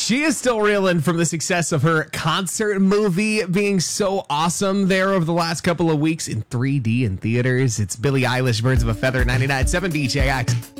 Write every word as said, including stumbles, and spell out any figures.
She is still reeling from the success of her concert movie being so awesome there over the last couple of weeks in three D in theaters. It's Billie Eilish, Birds of a Feather, ninety-nine point seven D J X.